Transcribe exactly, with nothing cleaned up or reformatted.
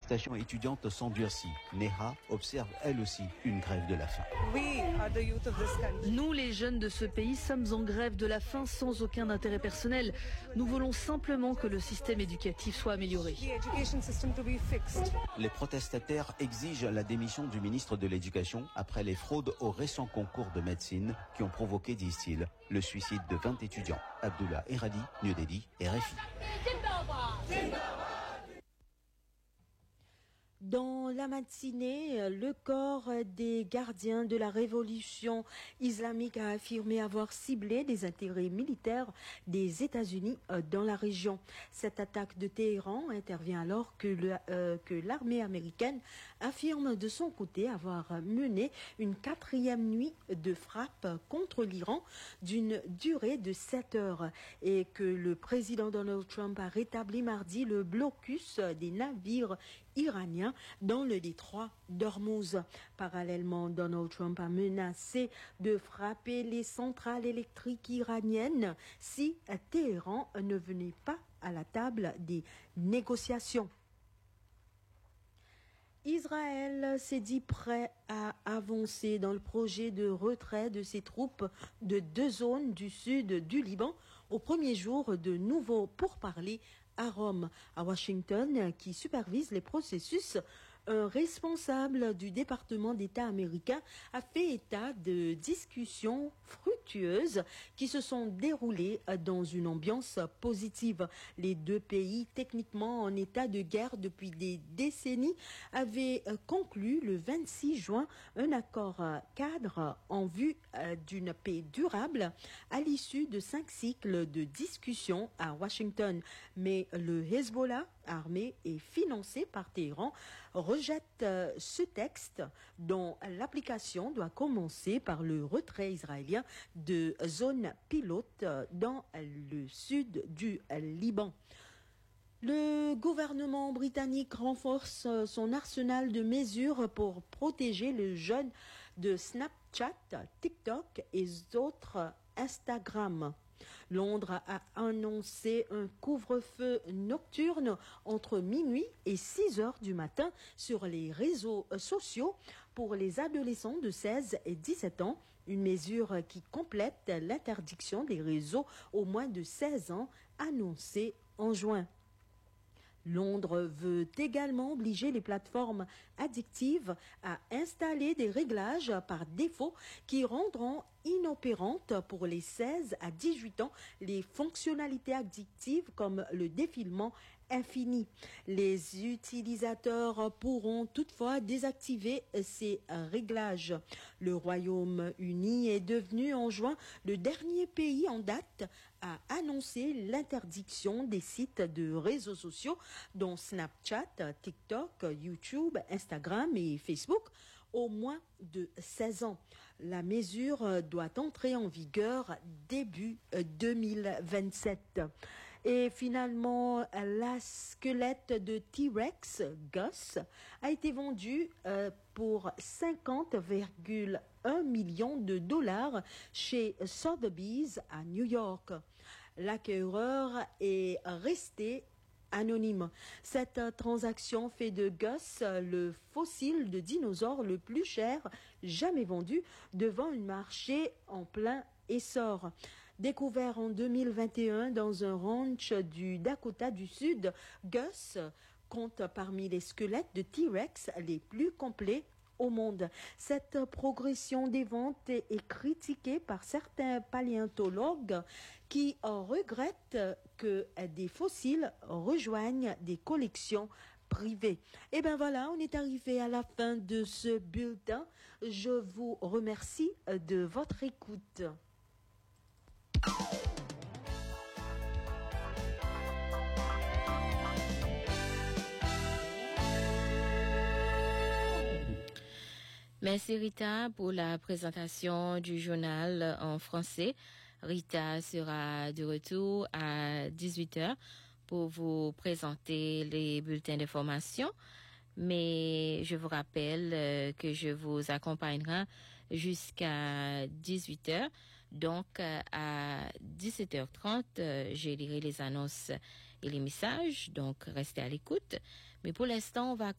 manifestations étudiantes s'endurcissent. Neha observe elle aussi une grève de la faim. Nous, les jeunes de ce pays, sommes en grève de la faim sans aucun intérêt personnel. Nous voulons simplement que le système éducatif soit amélioré. Les protestataires exigent la démission du ministre de l'Éducation après les fraudes au récent concours de médecine qui ont provoqué, disent-ils, le suicide de vingt étudiants. Abdullah Eradi, New Delhi, R F I. Dans la matinée, le corps des gardiens de la révolution islamique a affirmé avoir ciblé des intérêts militaires des États-Unis dans la région. Cette attaque de Téhéran intervient alors que, le, euh, que l'armée américaine affirme de son côté avoir mené une quatrième nuit de frappe contre l'Iran d'une durée de sept heures et que le président Donald Trump a rétabli mardi le blocus des navires iraniens dans le détroit d'Ormuz. Parallèlement, Donald Trump a menacé de frapper les centrales électriques iraniennes si Téhéran ne venait pas à la table des négociations. Israël s'est dit prêt à avancer dans le projet de retrait de ses troupes de deux zones du sud du Liban au premier jour de nouveaux pourparlers à Rome. À Washington, qui supervise les processus, un responsable du département d'État américain a fait état de discussions fructueuses qui se sont déroulées dans une ambiance positive. Les deux pays, techniquement en état de guerre depuis des décennies, avaient conclu le vingt-six juin un accord cadre en vue d'une paix durable à l'issue de cinq cycles de discussions à Washington. Mais le Hezbollah, armé et financé par Téhéran, rejette euh, ce texte dont l'application doit commencer par le retrait israélien de zones pilotes euh, dans le sud du Liban. Le gouvernement britannique renforce son arsenal de mesures pour protéger les jeunes de Snapchat, TikTok et autres Instagram. Londres a annoncé un couvre-feu nocturne entre minuit et six heures du matin sur les réseaux sociaux pour les adolescents de seize et dix-sept ans, une mesure qui complète l'interdiction des réseaux aux moins de seize ans annoncée en juin. Londres veut également obliger les plateformes addictives à installer des réglages par défaut qui rendront inopérantes pour les seize à dix-huit ans les fonctionnalités addictives comme le défilement infini. Les utilisateurs pourront toutefois désactiver ces réglages. Le Royaume-Uni est devenu en juin le dernier pays en date à annoncer l'interdiction des sites de réseaux sociaux dont Snapchat, TikTok, YouTube, Instagram et Facebook au moins de seize ans. La mesure doit entrer en vigueur début deux mille vingt-sept. Et finalement, la squelette de T-Rex, Gus, a été vendu euh, pour cinquante virgule un million de dollars chez Sotheby's à New York. L'acquéreur est resté anonyme. Cette transaction fait de Gus le fossile de dinosaure le plus cher jamais vendu devant un marché en plein essor. Découvert en deux mille vingt et un dans un ranch du Dakota du Sud, Gus compte parmi les squelettes de T-Rex les plus complets au monde. Cette progression des ventes est critiquée par certains paléontologues qui regrettent que des fossiles rejoignent des collections privées. Et bien voilà, on est arrivé à la fin de ce bulletin. Je vous remercie de votre écoute. Merci Rita pour la présentation du journal en français. Rita sera de retour à dix-huit heures pour vous présenter les bulletins d'information. Mais je vous rappelle euh, que je vous accompagnerai jusqu'à dix-huit heures. Donc, euh, à dix-sept heures trente, euh, je lirai les annonces et les messages. Donc, restez à l'écoute. Mais pour l'instant, on va